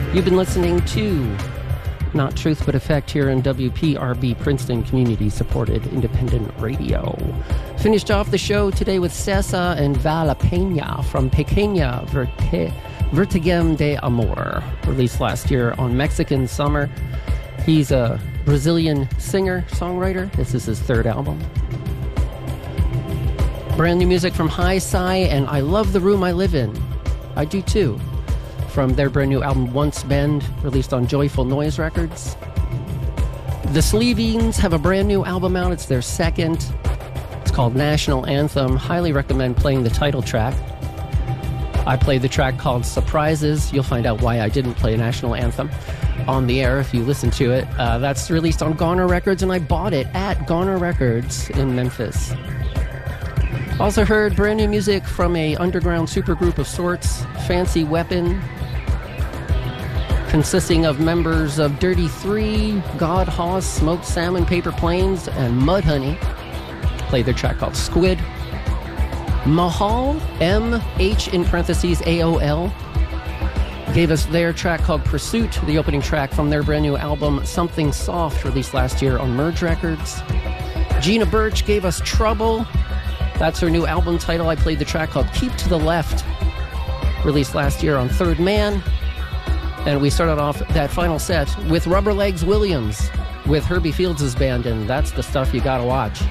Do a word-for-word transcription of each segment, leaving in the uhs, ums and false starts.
You've been listening to Not Truth But Effect here in W P R B Princeton Community-Supported Independent Radio. Finished off the show today with Cesa and Vala Peña from Pequeña Verte- Vertigem de Amor, released last year on Mexican Summer. He's a Brazilian singer-songwriter. This is his third album. Brand new music from High Psy and I Love the Room I Live In. I do too. From their brand new album Once Bend, released on Joyful Noise Records. The Sleevings have a brand new album out. It's their second. It's called National Anthem. Highly recommend playing the title track. I played the track called Surprises. You'll find out why I didn't play National Anthem on the air if you listen to it. Uh, that's released on Goner Records, and I bought it at Goner Records in Memphis. Also heard brand new music from a underground supergroup of sorts, Fancy Weapon, consisting of members of Dirty Three, God Hoss, Smoked Salmon, Paper Planes, and Mudhoney. Played their track called Squid. Mahal, M H in parentheses A O L, gave us their track called Pursuit, the opening track from their brand new album Something Soft, released last year on Merge Records. Gina Birch gave us Trouble. That's her new album title. I played the track called Keep to the Left, released last year on Third Man. And we started off that final set with Rubber Legs Williams with Herbie Fields' band, and that's the stuff you gotta watch.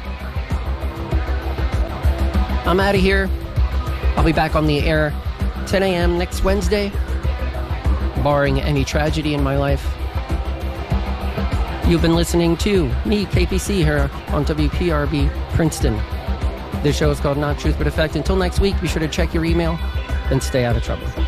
I'm out of here. I'll be back on the air ten a.m. next Wednesday, barring any tragedy in my life. You've been listening to me, K P C, here on W P R B Princeton. This show is called Not Truth But Effect. Until next week, be sure to check your email and stay out of trouble.